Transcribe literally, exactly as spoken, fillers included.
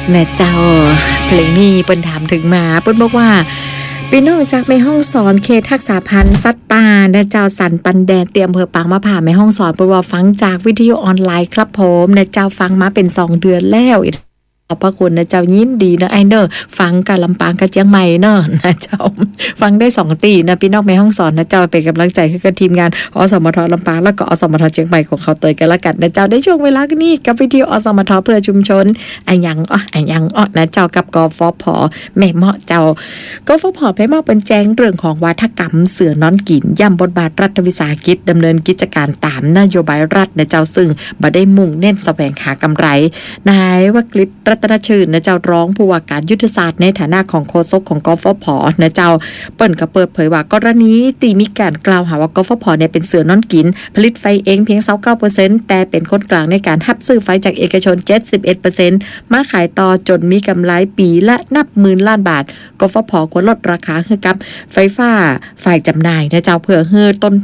แม่เจ้าเพลงนี้เปิ้นถามถึงมาเปิ้นบอกว่าพี่น้องจากแม่ฮ่องสอนเขตทักษาพันธุ์สัตว์ป่าแม่เจ้าสันปันแดนเตรียมอำเภอปางมะผ่าแม่ฮ่องสอนเปิ้นว่าฟังจากวิทยุออนไลน์ครับผมแม่เจ้าฟังมาเป็นสองเดือนแล้วขอบพระคุณนะเจ้ายินดีนะไอ้เนอฟังกะลำปางกะเจียงใหม่เนอะนะเจ้าฟังได้สองตีนะพี่น้องแม่ห้องสอนนะเจ้าเป็นกำลังใจให้กับทีมงานอสมทลำปางแล้วก็อสมทเชียงใหม่ของเขาเตยกันละกันนะเจ้าได้ช่วงเวลานี้กับวิทยุอสมทเพื่อชุมชนไอ้ยังอ้อไอ้ยังอ้อนะเจ้ากับกฟผแม่เหมาะเจ้ากฟผแม่เหมาะเป็นแจ้งเรื่องของวัฒกรรมเสือนอนกินย่ำบทบาทรัฐวิสาหกิจดำเนินกิจการตามนโยบายรัฐนะเจ้าซึ่งบ่ได้มุ่งเน้นแสวงหากำไรนายวกฤตรัตนชื่นนะเจ้าร้องผู้ว่าการยุทธศาสตร์ในฐานะของโฆษกของกฟผนะเจ้าเปิ้นก็เปิดเผยว่ากรณีที่มีการกล่าวหาว่ากฟผเนี่ยเป็นเสือนอนกินผลิตไฟเองเพียง ยี่สิบเก้าเปอร์เซ็นต์ แต่เป็นคนกลางในการรับซื้อไฟจากเอกชน เจ็ดสิบเอ็ดเปอร์เซ็นต์ มาขายต่อจนมีกำไรปีละนับหมื่นล้านบาทกฟผควรลดราคาให้กับไฟฟ้าฝ่ายจำหน่ายนะเจ้าเพื่อให้ต้น